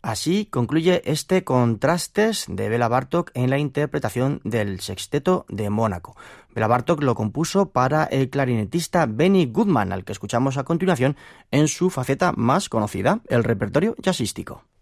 Así concluye este Contrastes de Béla Bartók en la interpretación del Sexteto de Mónaco. Béla Bartók lo compuso para el clarinetista Benny Goodman, al que escuchamos a continuación en su faceta más conocida, el repertorio jazzístico.